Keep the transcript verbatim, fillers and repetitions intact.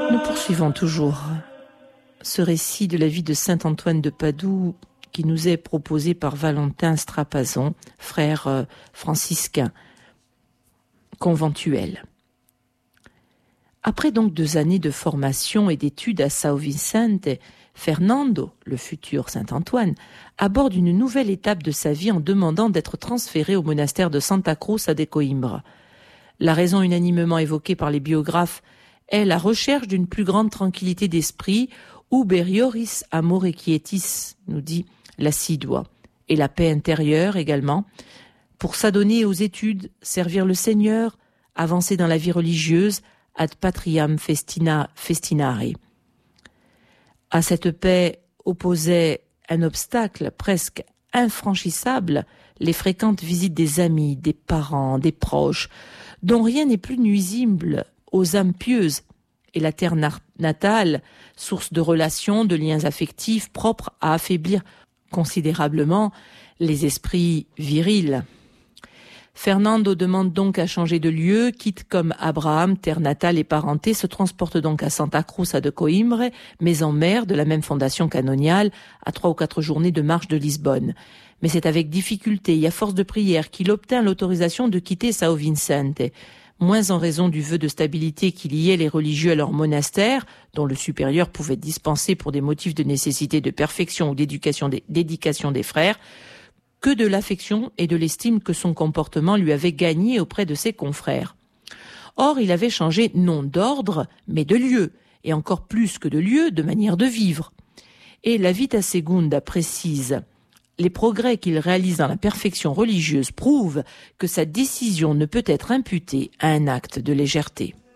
Nous poursuivons toujours ce récit de la vie de saint Antoine de Padoue qui nous est proposé par Valentin Strapazon, frère franciscain conventuel. Après donc deux années de formation et d'études à São Vicente, Fernando, le futur saint Antoine, aborde une nouvelle étape de sa vie en demandant d'être transféré au monastère de Santa Cruz de Coimbra. La raison unanimement évoquée par les biographes est la recherche d'une plus grande tranquillité d'esprit, uberioris amore quietis, nous dit l'Assidua, et la paix intérieure également, pour s'adonner aux études, servir le Seigneur, avancer dans la vie religieuse, ad patriam festina festinare. À cette paix opposait un obstacle presque infranchissable, les fréquentes visites des amis, des parents, des proches, dont rien n'est plus nuisible aux âmes pieuses, et la terre natale, source de relations, de liens affectifs propres à affaiblir considérablement les esprits virils. Fernando demande donc à changer de lieu, quitte comme Abraham, terre natale et parenté, se transporte donc à Santa Cruz de Coimbra, maison mère de la même fondation canoniale, à trois ou quatre journées de marche de Lisbonne. Mais c'est avec difficulté et à force de prière qu'il obtint l'autorisation de quitter São Vicente, moins en raison du vœu de stabilité qui liait les religieux à leur monastère, dont le supérieur pouvait dispenser pour des motifs de nécessité de perfection ou d'éducation des, d'éducation des frères, que de l'affection et de l'estime que son comportement lui avait gagné auprès de ses confrères. Or, il avait changé non d'ordre, mais de lieu, et encore plus que de lieu, de manière de vivre. Et la Vita Segunda précise: les progrès qu'il réalise dans la perfection religieuse prouvent que sa décision ne peut être imputée à un acte de légèreté.